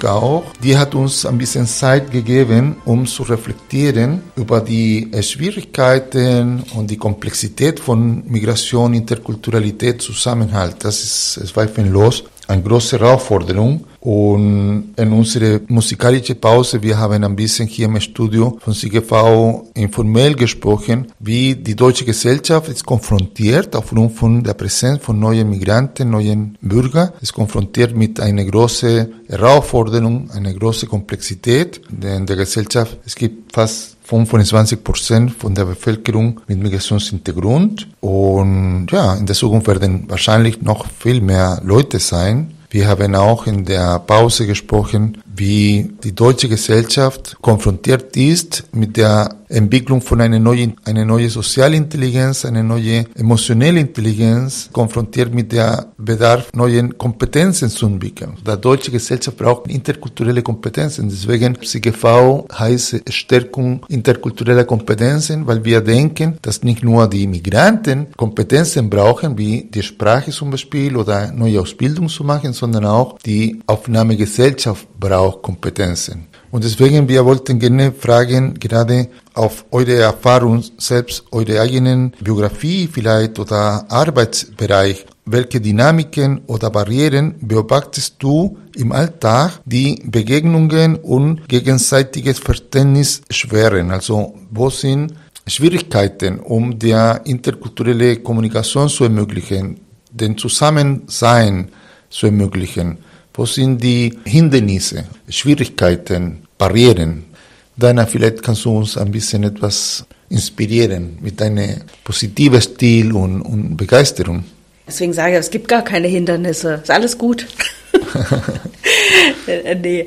Musik auch, die hat uns ein bisschen Zeit gegeben, um zu reflektieren über die Schwierigkeiten und die Komplexität von Migration, Interkulturalität, Zusammenhalt. Das ist zweifellos eine große Herausforderung. Und in unserer musikalischen Pause, wir haben ein bisschen hier im Studio von CGV informell gesprochen, wie die deutsche Gesellschaft ist konfrontiert aufgrund von der Präsenz von neuen Migranten, neuen Bürgern, ist konfrontiert mit einer großen Herausforderung, einer großen Komplexität in der Gesellschaft. Es gibt fast 25% von der Bevölkerung mit Migrationshintergrund. Und ja, in der Zukunft werden wahrscheinlich noch viel mehr Leute sein. Wir haben auch in der Pause gesprochen, wie die deutsche Gesellschaft konfrontiert ist mit der Entwicklung von einer neue soziale Intelligenz, eine neue emotionelle Intelligenz, konfrontiert mit der Bedarf, neuen Kompetenzen zu entwickeln. Die deutsche Gesellschaft braucht interkulturelle Kompetenzen. Deswegen CGV heißt Stärkung interkultureller Kompetenzen, weil wir denken, dass nicht nur die Migranten Kompetenzen brauchen, wie die Sprache zum Beispiel oder neue Ausbildung zu machen, sondern auch die Aufnahmegesellschaft braucht Kompetenzen. Und deswegen, wir wollten gerne fragen, gerade auf eure Erfahrung selbst, eure eigenen Biografie vielleicht oder Arbeitsbereich, welche Dynamiken oder Barrieren beobachtest du im Alltag, die Begegnungen und gegenseitiges Verständnis schweren? Also, wo sind Schwierigkeiten, um der interkulturelle Kommunikation zu ermöglichen, den Zusammensein zu ermöglichen? Wo sind die Hindernisse, Schwierigkeiten, Barrieren? Dana, vielleicht kannst du uns ein bisschen etwas inspirieren mit deinem positiven Stil und Begeisterung. Deswegen sage ich, es gibt gar keine Hindernisse. Ist alles gut. Nee.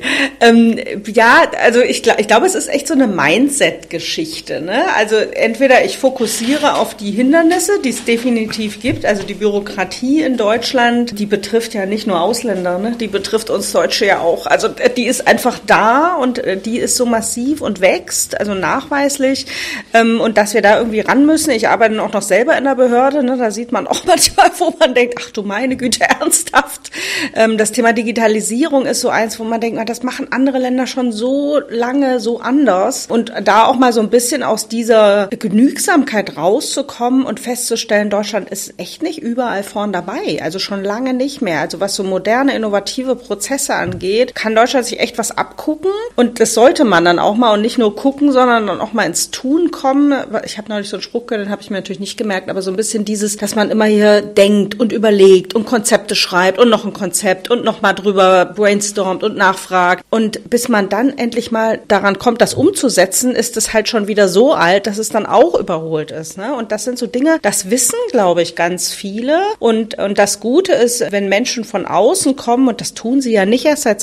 Ja, also ich glaube, es ist echt so eine Mindset-Geschichte, ne? Also entweder ich fokussiere auf die Hindernisse, die es definitiv gibt. Also die Bürokratie in Deutschland, die betrifft ja nicht nur Ausländer, ne? Die betrifft uns Deutsche ja auch. Also die ist einfach da und die ist so massiv und wächst, also nachweislich. Und dass wir da irgendwie ran müssen. Ich arbeite auch noch selber in der Behörde, ne? Da sieht man auch manchmal, wo man denkt, ach du meine Güte, ernsthaft. Das Thema Digitalisierung ist so eins, wo man denkt, na, das machen andere Länder schon so lange so anders. Und da auch mal so ein bisschen aus dieser Genügsamkeit rauszukommen und festzustellen, Deutschland ist echt nicht überall vorn dabei. Also schon lange nicht mehr. Also was so moderne, innovative Prozesse angeht, kann Deutschland sich echt was abgucken. Und das sollte man dann auch mal und nicht nur gucken, sondern dann auch mal ins Tun kommen. Ich habe neulich so einen Spruch gehört, den habe ich mir natürlich nicht gemerkt, aber so ein bisschen dieses, dass man immer hier denkt und überlegt und Konzepte schreibt und noch ein Konzept und noch mal drüber brainstormt und nachfragt. Und bis man dann endlich mal daran kommt, das umzusetzen, ist es halt schon wieder so alt, dass es dann auch überholt ist, ne? Und das sind so Dinge, das wissen, glaube ich, ganz viele. Und das Gute ist, wenn Menschen von außen kommen, und das tun sie ja nicht erst seit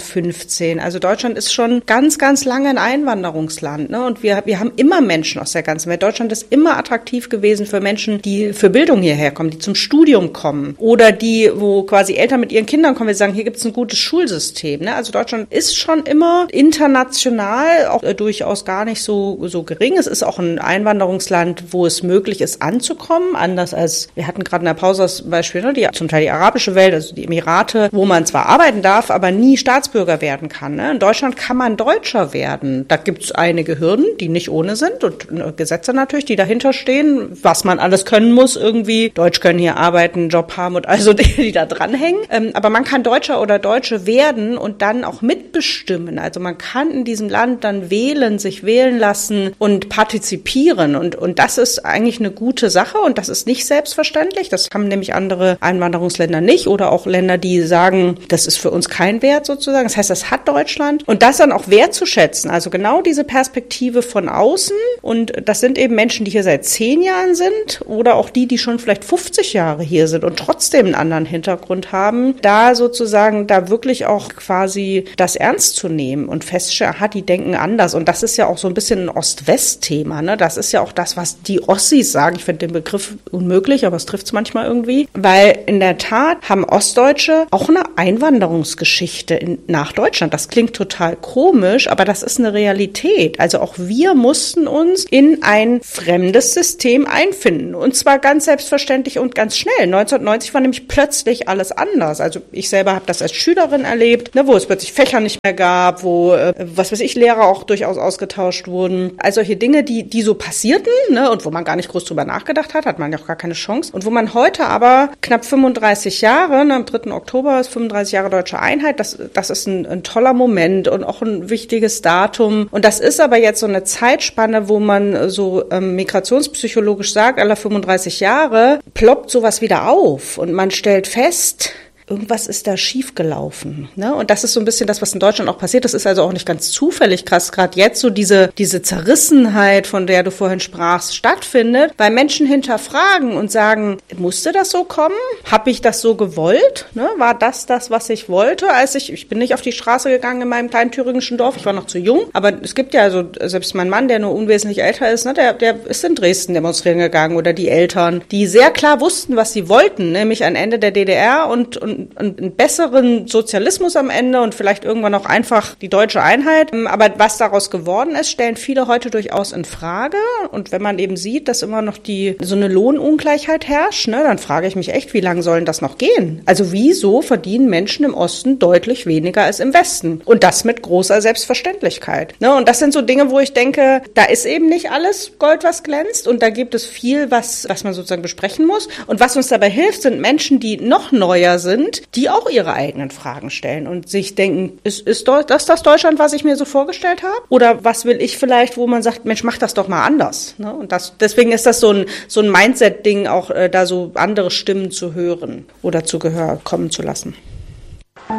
2015. Also Deutschland ist schon ganz, ganz lange ein Einwanderungsland, ne? Und wir haben immer Menschen aus der ganzen Welt. Deutschland ist immer attraktiv gewesen für Menschen, die für Bildung hierher kommen, die zum Studium kommen oder die, wo quasi Eltern mit ihren Kindern kommen, wir sagen, hier gibt es ein gutes Schulsystem, ne? Also Deutschland ist schon immer international auch durchaus gar nicht so gering. Es ist auch ein Einwanderungsland, wo es möglich ist, anzukommen, anders als, wir hatten gerade in der Pause das Beispiel, ne, zum Teil die arabische Welt, also die Emirate, wo man zwar arbeiten darf, aber nie Staatsbürger werden kann, ne? In Deutschland kann man Deutscher werden. Da gibt es einige Hürden, die nicht ohne sind und Gesetze natürlich, die dahinter stehen, was man alles können muss irgendwie. Deutsch können, hier arbeiten, Job haben und also die da dranhängen. Aber man kann Deutscher oder Deutsche werden und dann auch mitbestimmen. Also man kann in diesem Land dann wählen, sich wählen lassen und partizipieren. Und das ist eigentlich eine gute Sache und das ist nicht selbstverständlich. Das haben nämlich andere Einwanderungsländer nicht oder auch Länder, die sagen, das ist für uns kein Wert sozusagen. Das heißt, das hat Deutschland. Und das dann auch wertzuschätzen. Also genau diese Perspektive von außen. Und das sind eben Menschen, die hier seit 10 Jahren sind oder auch die schon vielleicht 50 Jahre hier sind und trotzdem einen anderen Hintergrund haben. Da sozusagen, da wirklich auch quasi das ernst zu nehmen und feststellen, die denken anders. Und das ist ja auch so ein bisschen ein Ost-West-Thema, ne? Das ist ja auch das, was die Ossis sagen. Ich finde den Begriff unmöglich, aber es trifft es manchmal irgendwie. Weil in der Tat haben Ostdeutsche auch eine Einwanderungsgeschichte nach Deutschland. Das klingt total komisch, aber das ist eine Realität. Also auch wir mussten uns in ein fremdes System einfinden. Und zwar ganz selbstverständlich und ganz schnell. 1990 war nämlich plötzlich plötzlich alles anders. Also ich selber habe das als Schülerin erlebt, ne, wo es plötzlich Fächer nicht mehr gab, wo, Lehrer auch durchaus ausgetauscht wurden. Also solche Dinge, die so passierten, ne, und wo man gar nicht groß drüber nachgedacht hat man ja auch gar keine Chance. Und wo man heute aber knapp 35 Jahre, ne, am 3. Oktober ist 35 Jahre Deutsche Einheit, das ist ein toller Moment und auch ein wichtiges Datum. Und das ist aber jetzt so eine Zeitspanne, wo man so migrationspsychologisch sagt, alle 35 Jahre ploppt sowas wieder auf und man stellt fest, irgendwas ist da schiefgelaufen, ne? Und das ist so ein bisschen das, was in Deutschland auch passiert. Das ist also auch nicht ganz zufällig, krass, gerade jetzt so diese Zerrissenheit, von der du vorhin sprachst, stattfindet, weil Menschen hinterfragen und sagen, musste das so kommen? Habe ich das so gewollt? Ne? War das, was ich wollte? Ich bin nicht auf die Straße gegangen in meinem kleinen thüringischen Dorf, ich war noch zu jung, aber es gibt ja also, selbst mein Mann, der nur unwesentlich älter ist, ne, der ist in Dresden demonstrieren gegangen oder die Eltern, die sehr klar wussten, was sie wollten, nämlich ein Ende der DDR und einen besseren Sozialismus am Ende und vielleicht irgendwann auch einfach die deutsche Einheit. Aber was daraus geworden ist, stellen viele heute durchaus in Frage. Und wenn man eben sieht, dass immer noch so eine Lohnungleichheit herrscht, ne, dann frage ich mich echt, wie lange sollen das noch gehen? Also wieso verdienen Menschen im Osten deutlich weniger als im Westen? Und das mit großer Selbstverständlichkeit. Ne, und das sind so Dinge, wo ich denke, da ist eben nicht alles Gold, was glänzt. Und da gibt es viel, was man sozusagen besprechen muss. Und was uns dabei hilft, sind Menschen, die noch neuer sind, die auch ihre eigenen Fragen stellen und sich denken, ist das Deutschland, was ich mir so vorgestellt habe? Oder was will ich vielleicht, wo man sagt, Mensch, mach das doch mal anders. Ne? Und deswegen ist das so ein Mindset-Ding, auch da so andere Stimmen zu hören oder zu Gehör kommen zu lassen.